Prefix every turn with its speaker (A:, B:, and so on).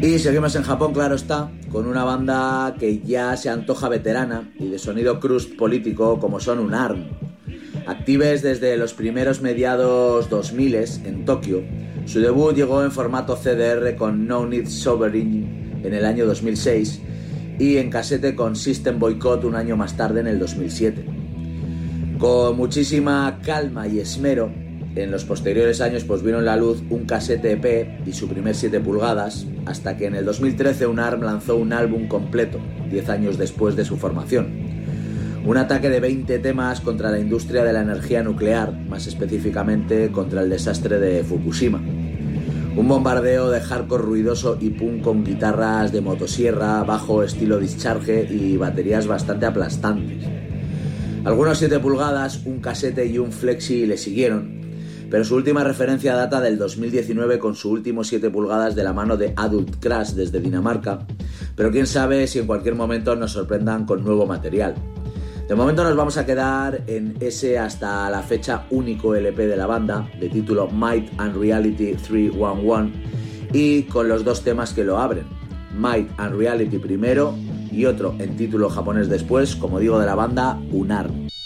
A: Y seguimos en Japón, claro está, con una banda que ya se antoja veterana y de sonido crust político como son UNARM. Actives desde los primeros mediados 2000 en Tokio, su debut llegó en formato CDR con No Need Sovereign en el año 2006 y en casete con System Boycott un año más tarde en el 2007. Con muchísima calma y esmero, en los posteriores años pues vieron la luz un casete EP y su primer 7 pulgadas, hasta que en el 2013 UNARM lanzó un álbum completo, 10 años después de su formación. Un ataque de 20 temas contra la industria de la energía nuclear, más específicamente contra el desastre de Fukushima. Un bombardeo de hardcore ruidoso y punk con guitarras de motosierra, bajo estilo discharge y baterías bastante aplastantes. Algunos 7 pulgadas, un casete y un flexi le siguieron, pero su última referencia data del 2019 con su último 7 pulgadas de la mano de Adult Crash desde Dinamarca, pero quién sabe si en cualquier momento nos sorprendan con nuevo material. De momento nos vamos a quedar en ese hasta la fecha único LP de la banda, de título Might and Reality 311, y con los 2 temas que lo abren, Might and Reality primero y otro en título japonés después, como digo, de la banda UNARM.